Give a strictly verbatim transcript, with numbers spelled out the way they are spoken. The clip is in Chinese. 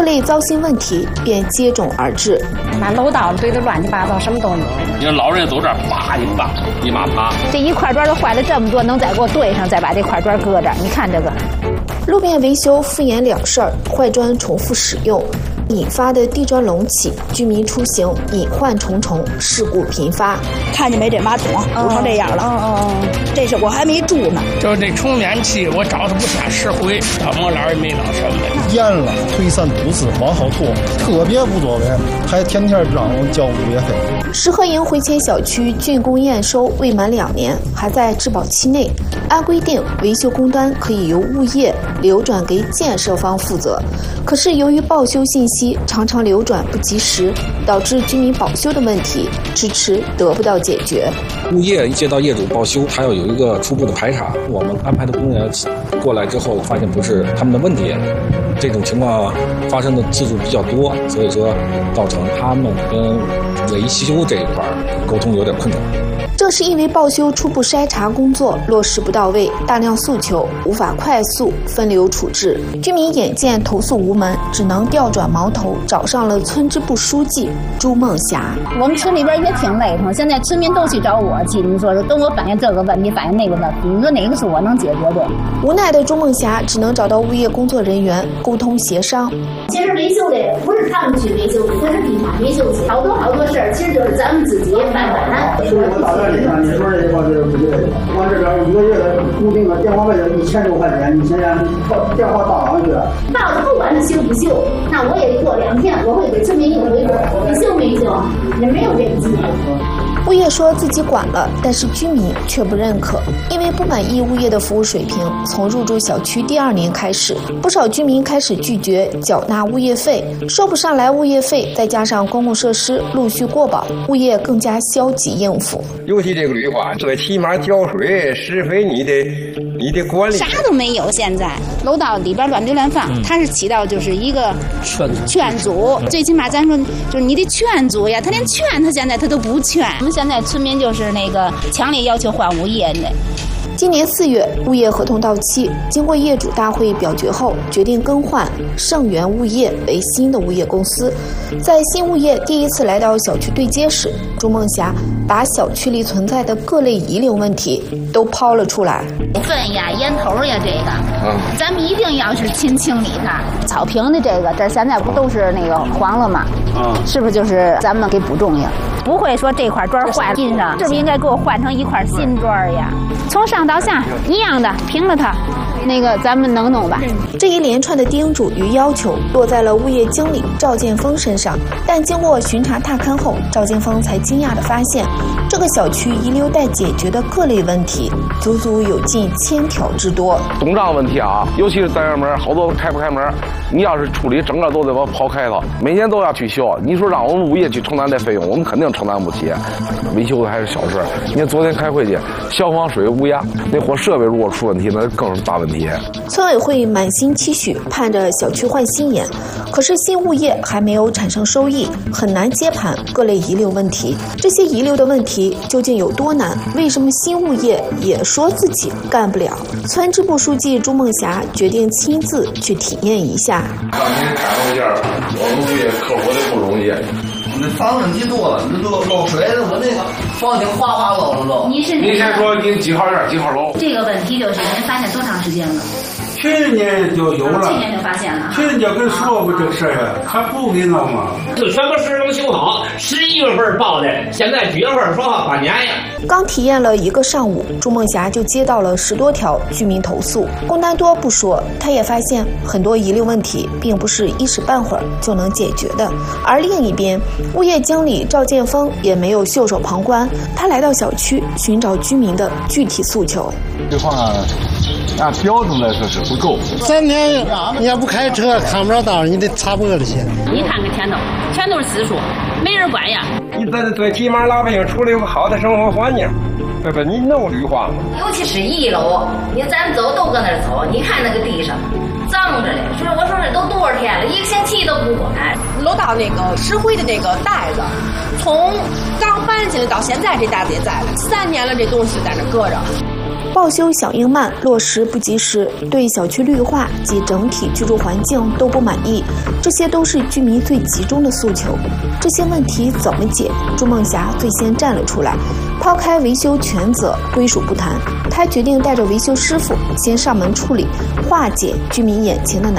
类糟心问题便接踵而至。 那楼道堆得乱七八糟，什么都有。 你说老人走这儿，叭一扒，一马趴。 这一块砖都坏了这么多，能再给我堆上，再把这块砖搁这儿？你看这个。 路面维修敷衍了事儿，坏砖重复使用，引发的地砖隆起，居民出行隐患重重，事故频发。 看见没？这马桶堵成这样了。哦哦哦，这是我还没住呢。 就是这充电器，我找他不下十回，他摸老也没捞什么。 严了，推三阻四往后拖，特别不作为，还天天让我交物业费。 石河营回迁小区竣工验收未满两年，还在质保期内。按规定，维修工单可以由物业流转给建设方负责，可是由于报修信息常常流转不及时，导致居民保修的问题迟迟得不到解决。 物业接到业主报修，还要有一个初步的排查，我们安排的工人过来之后，发现不是他们的问题，这种情况发生的次数比较多，所以说造成他们跟维修这一块沟通有点困难。 正是因为报修初步筛查工作落实不到位，大量诉求无法快速分流处置，居民眼见投诉无门，只能调转矛头找上了村支部书记朱梦霞。 我们村里边也挺累挺，现在村民都去找我去，你说跟我反映这个问题，反映那个问题，你说哪个是我能解决的？ 无奈的朱梦霞只能找到物业工作人员沟通协商。 其实维修的不是他们去维修，不是地产维修，好多好多事儿，其实就是咱们自己慢慢来。 你看，你说这个这个不对，我这边一个月的固定的电话费就一千多块钱，你现在电话到哪去？ 到了不管是修不修，那我也过两天，我会给村民一个回复，你修没修？也没有这个机会。 物业说自己管了，但是居民却不认可，因为不满意物业的服务水平。从入住小区第二年开始，不少居民开始拒绝缴纳物业费，收不上来物业费，再加上公共设施陆续过保，物业更加消极应付。 尤其这个绿化，最起码浇水、施肥，你得你得管理。 啥都没有，现在楼道里边乱堆乱放，它是起到就是一个劝劝阻，最起码咱说就是你得劝阻呀，他连劝他现在他都不劝。我们现在村民就是那个强烈要求换物业的。 今年四月，物业合同到期，经过业主大会表决后，决定更换盛源物业为新的物业公司。在新物业第一次来到小区对接时，朱梦霞把小区里存在的各类遗留问题都抛了出来。 粪呀、烟头呀，这个，嗯、咱们一定要是勤清理它。草坪的这个，这现在不都是那个黄了吗？嗯，是不是就是咱们给补种呀？不会说这块砖坏了印上，是不是应该给我换成一块新砖呀？从上到下一样的平了它，那个咱们能弄吧？ 这一连串的叮嘱与要求落在了物业经理赵建峰身上，但经过巡查踏勘后，赵建峰才惊讶地发现，这个小区遗留待解决的各类问题，足足有近千条之多。 东障问题啊，尤其是单元门，好多开不开门，你要是处理整个都得把刨开了，每年都要去修。你说让我们物业去承担这费用，我们肯定承担不起。维修的还是小事，你看昨天开会去，消防水无压，那货设备如果出问题，那更是大问题。 村委会满心期许，盼着小区换新颜，可是新物业还没有产生收益，很难接盘各类遗留问题。这些遗留的问题究竟有多难？为什么新物业也说自己干不了？村支部书记朱梦霞决定亲自去体验一下。 让您感受一下我们物业客户的不容易。 你这房问题多了，你这漏水的，我那个房顶哗哗漏了漏。 您是您先说您几号院几号楼？ 这个问题就是您发现多长时间了？ 去年就有了， 去年就发现了。 去年就跟说过这事儿，还不给弄吗？ 就全部施工修好，十一月份报的，现在几月份说好半年呀？ 刚体验了一个上午，朱梦霞就接到了十多条居民投诉。工单多不说，她也发现很多遗留问题并不是一时半会儿就能解决的。而另一边，物业经理赵建峰也没有袖手旁观，他来到小区寻找居民的具体诉求。 这话按标准来说是不够。 三天你要不开车看不着道，你得擦玻璃去。 你看看前头，全都是私塾，没人管呀。 你在最起码老百姓处理有个好的生活环境，对吧？你弄绿化嘛。 尤其是一楼，你咱走都搁那儿走，你看那个地上脏着嘞。所以我说这都多少天了，一个星期都不管。 楼道那个石灰的那个袋子，从刚搬进来到现在这袋子也在了，三年了，这东西在那搁着。 报修响应慢，落实不及时，对小区绿化及整体居住环境都不满意，这些都是居民最集中的诉求。这些问题怎么解？朱梦霞最先站了出来，抛开维修全责归属不谈，她决定带着维修师傅先上门处理，化解居民眼前的难